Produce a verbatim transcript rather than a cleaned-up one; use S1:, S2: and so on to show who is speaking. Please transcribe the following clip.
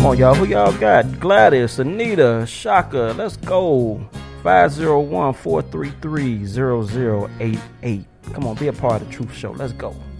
S1: on, y'all. Who y'all got? Gladys, Anita, Shaka. Let's go. five oh one, four three three, zero zero eight eight. Come on, be a part of the Truth Show. Let's go.